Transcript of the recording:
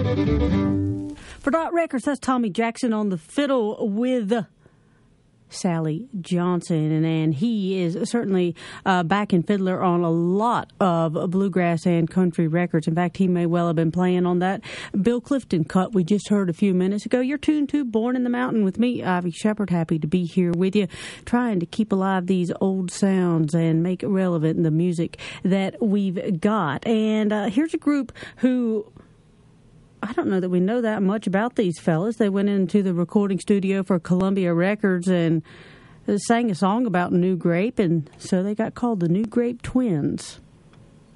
For Dot Records, that's Tommy Jackson on the fiddle with Sally Johnson, and he is certainly backing fiddler on a lot of bluegrass and country records. In fact, he may well have been playing on that Bill Clifton cut we just heard a few minutes ago. You're tuned to Born in the Mountain with me, Ivy Shepherd. Happy to be here with you, trying to keep alive these old sounds and make it relevant in the music that we've got. And here's a group who, I don't know that we know that much about these fellas. They went into the recording studio for Columbia Records and sang a song about New Grape, and so they got called the New Grape Twins.